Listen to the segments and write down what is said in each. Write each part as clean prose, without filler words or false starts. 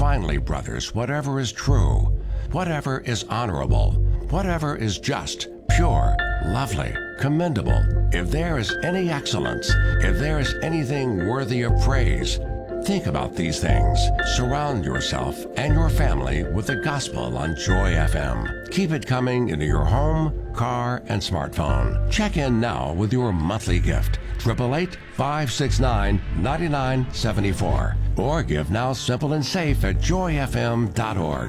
Finally, brothers, whatever is true, whatever is honorable, whatever is just, pure, lovely, commendable, if there is any excellence, if there is anything worthy of praise, think about these things. Surround yourself and your family with the gospel on Joy FM. Keep it coming into your home, car, and smartphone. Check in now with your monthly gift. 888-569-9974. Or give now simple and safe at joyfm.org.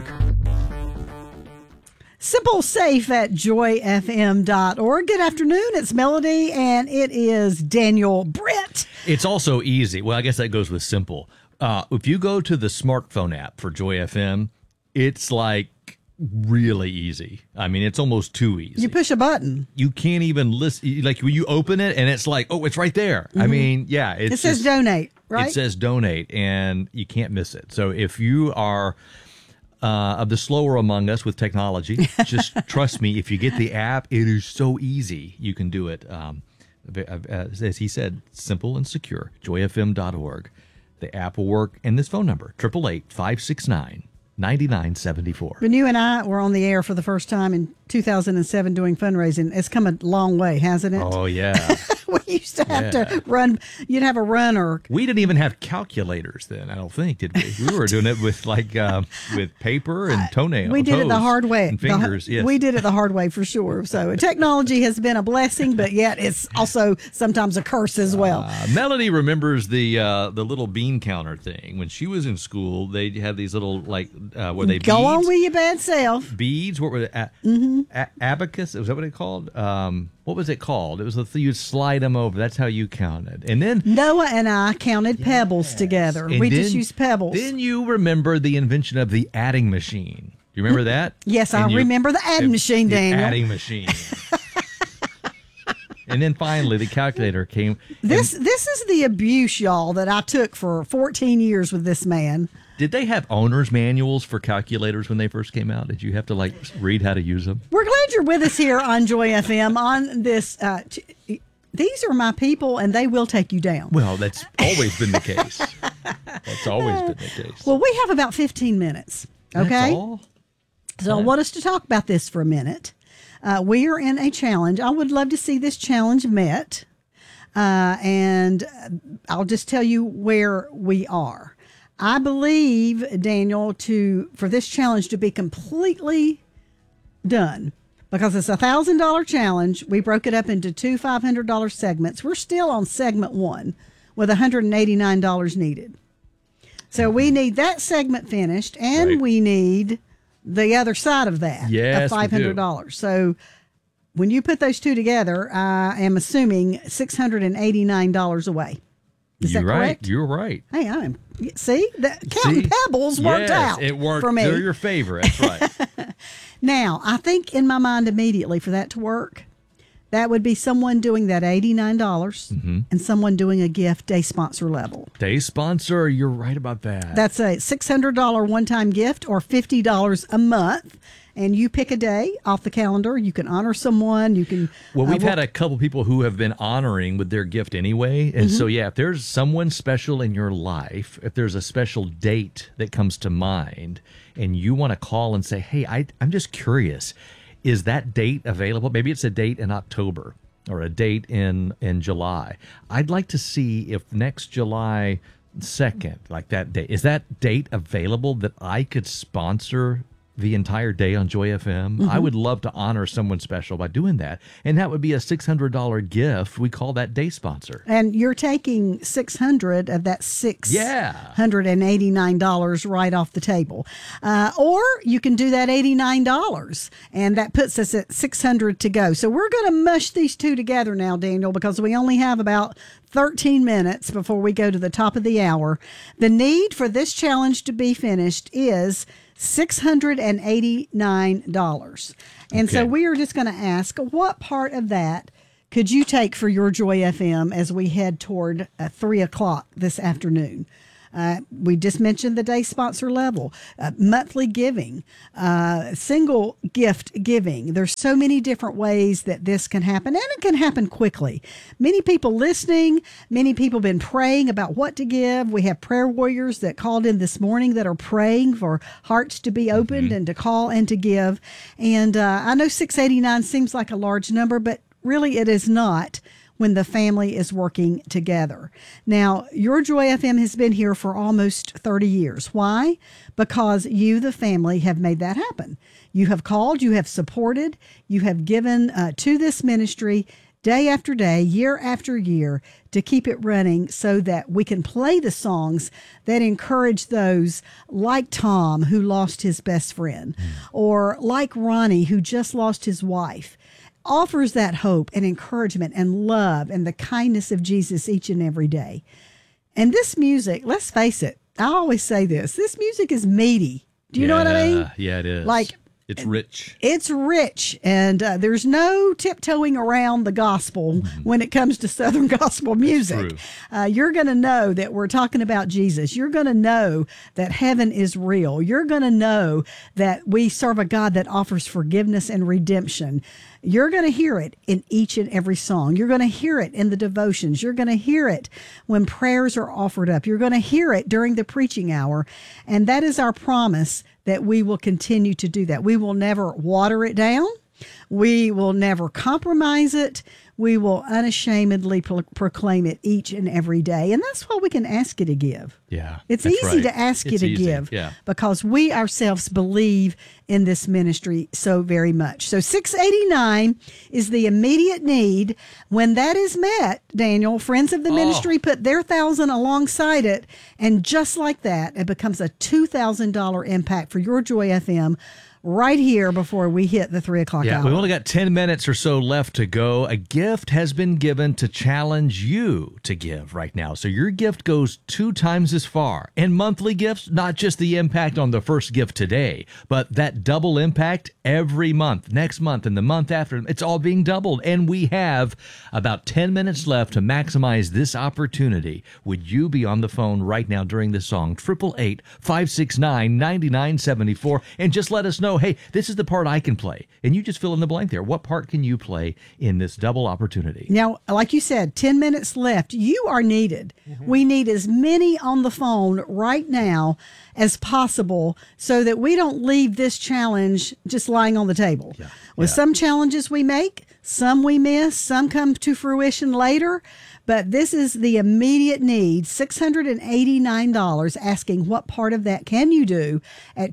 Simple Safe at joyfm.org. Good afternoon. It's Melody, and it is Daniel Britt. It's also easy. Well, I guess that goes with simple. If you go to the smartphone app for Joy FM, it's like really easy. I mean, it's almost too easy. You push a button. You can't even listen. Like when you open it and it's like, oh, it's right there. Mm-hmm. I mean, yeah. It says donate, right? It says donate, and you can't miss it. So if you are of the slower among us with technology, just trust me, if you get the app, it is so easy. You can do it. As he said, simple and secure. joyfm.org. The app will work. And this phone number, 888-569-9974. When you and I were on the air for the first time in 2007 doing fundraising, it's come a long way, hasn't it? Oh, yeah. We used to have to run. You'd have a runner. We didn't even have calculators then, I don't think, did we? We were doing it with with paper and toenails. We did it the hard way. And fingers, yes. We did it the hard way for sure. So technology has been a blessing, but yet it's also sometimes a curse as well. Melody remembers the little bean counter thing. When she was in school, they had these little, were they beads? Go on with your bad self. Beads? What were they? Abacus? Was that what it called? What was it called? It was you'd slide them over. That's how you counted. And then Noah and I counted pebbles together. We just used pebbles. Then you remember the invention of the adding machine. Do you remember that? Yes, I remember the adding machine, Daniel. Adding machine. And then finally, the calculator came. This is the abuse, y'all, that I took for 14 years with this man. Did they have owner's manuals for calculators when they first came out? Did you have to read how to use them? We're glad you're with us here on Joy FM on this. These are my people, and they will take you down. Well, that's always been the case. That's always been the case. Well, we have about 15 minutes. Okay. That's all? So I want us to talk about this for a minute. We are in a challenge. I would love to see this challenge met. And I'll just tell you where we are. I believe, Daniel, for this challenge to be completely done, because it's a $1,000 challenge. We broke it up into two $500 segments. We're still on segment 1 with $189 needed. So we need that segment finished, and right. We need the other side of that, yes, of $500. So when you put those two together, I am assuming $689 away. Is that correct? You're right. Hey, counting pebbles worked out. It worked for me. They're your favorite. That's right. Now, I think in my mind immediately for that to work, that would be someone doing that $89 and someone doing a gift day sponsor level. Day sponsor, you're right about that. That's a $600 one-time gift or $50 a month. And you pick a day off the calendar. You can honor someone. You can. Well, we've had a couple people who have been honoring with their gift anyway. And so, yeah, if there's someone special in your life, if there's a special date that comes to mind and you want to call and say, hey, I'm just curious, is that date available? Maybe it's a date in October or a date in July. I'd like to see if next July 2nd, like that date, is that date available that I could sponsor the entire day on Joy FM? I would love to honor someone special by doing that. And that would be a $600 gift. We call that day sponsor. And you're taking $600 of that $689 right off the table. Or you can do that $89, and that puts us at $600 to go. So we're going to mush these two together now, Daniel, because we only have about 13 minutes before we go to the top of the hour. The need for this challenge to be finished is $689. And so we are just going to ask, what part of that could you take for your Joy FM as we head toward 3 o'clock this afternoon? We just mentioned the day sponsor level, monthly giving, single gift giving. There's so many different ways that this can happen, and it can happen quickly. Many people listening, many people been praying about what to give. We have prayer warriors that called in this morning that are praying for hearts to be opened and to call and to give. And I know 689 seems like a large number, but really it is not when the family is working together. Now, Your Joy FM has been here for almost 30 years. Why? Because you, the family, have made that happen. You have called, you have supported, you have given to this ministry day after day, year after year, to keep it running so that we can play the songs that encourage those like Tom, who lost his best friend, or like Ronnie, who just lost his wife. Offers that hope and encouragement and love and the kindness of Jesus each and every day. And this music, let's face it, I always say this music is meaty. Do you know what I mean? Yeah, it is. Like, it's rich. It's rich, and there's no tiptoeing around the gospel when it comes to Southern gospel music. You're going to know that we're talking about Jesus. You're going to know that heaven is real. You're going to know that we serve a God that offers forgiveness and redemption. You're going to hear it in each and every song. You're going to hear it in the devotions. You're going to hear it when prayers are offered up. You're going to hear it during the preaching hour. And that is our promise, that we will continue to do that. We will never water it down. We will never compromise it. We will unashamedly proclaim it each and every day. And that's why we can ask you to give. Yeah. It's easy to ask you to give because we ourselves believe in this ministry so very much. So 689 is the immediate need. When that is met, Daniel, friends of the ministry put their $1,000 alongside it. And just like that, it becomes a $2,000 impact for Your Joy FM right here before we hit the 3 o'clock hour. We've only got 10 minutes or so left to go. A gift has been given to challenge you to give right now. So your gift goes 2 times as far. And monthly gifts, not just the impact on the first gift today, but that double impact every month, next month, and the month after. It's all being doubled. And we have about 10 minutes left to maximize this opportunity. Would you be on the phone right now during this song? 888-569-9974. And just let us know, hey, this is the part I can play. And you just fill in the blank there. What part can you play in this double opportunity? Now, like you said, 10 minutes left. You are needed. We need as many on the phone right now as possible so that we don't leave this challenge just lying on the table. With some challenges we make, some we miss, some come to fruition later. But this is the immediate need, $689, asking what part of that can you do at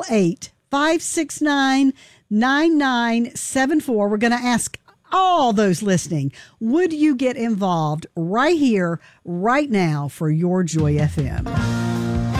888-569-9974. We're going to ask all those listening, would you get involved right here, right now for Your Joy FM?